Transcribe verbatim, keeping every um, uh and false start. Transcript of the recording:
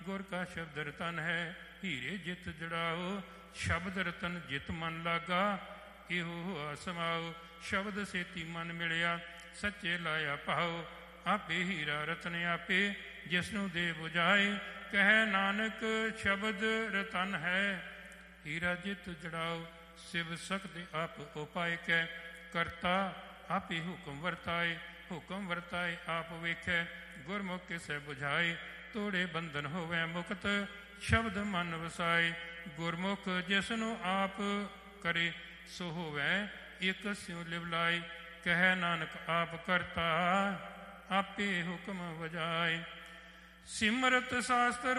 ਗੁਰ ਕਾ ਸ਼ਬਦ ਰਤਨ ਹੈ, ਹੀਰੇ ਜਿਤ ਜੜਾਓ। ਸ਼ਬਦ ਰਤਨ ਜਿਤ ਮਨ ਲਾਗਾ, ਇਹੋ ਹੋਆ ਸਮਾਓ। ਸ਼ਬਦ ਸੇਤੀ ਮਨ ਮਿਲਿਆ, ਸੱਚੇ ਲਾਇਆ ਭਾਓ। ਆਪੇ ਹੀਰਾ ਰਤਨ ਆਪੇ, ਜਿਸਨੂੰ ਦੇ ਬੁਝਾਏ। ਕਹਿ ਨਾਨਕ ਸ਼ਬਦ ਰਤਨ ਹੈ, ਹੀਰਾ ਜਿਤ ਜੜਾਓ। ਸਿਵ ਸਕਦੇ ਆਪ ਉਪਾਇ ਕੈ, ਕਰਤਾ ਆਪੇ ਹੁਕਮ ਵਰਤਾਏ। ਹੁਕਮ ਵਰਤਾਏ ਆਪ ਵੇਖੈ, ਗੁਰਮੁਖ ਕਿਸੇ ਬੁਝਾਏ। ਤੋੜੇ ਬੰਧਨ ਹੋਵੇ ਮੁਕਤ, ਸ਼ਬਦ ਮਨ ਵਸਾਏ। ਗੁਰਮੁਖ ਜਿਸ ਨੂੰ ਆਪ ਕਰੇ, ਸੋ ਹੋਵੇ ਇਕ ਸਿਉ ਲਿਵ ਲਾਏ। ਕਹਿ ਨਾਨਕ ਆਪ ਕਰਤਾ, ਆਪੇ ਹੁਕਮ ਵਜਾਏ। ਸਿਮਰਤ ਸ਼ਾਸਤਰ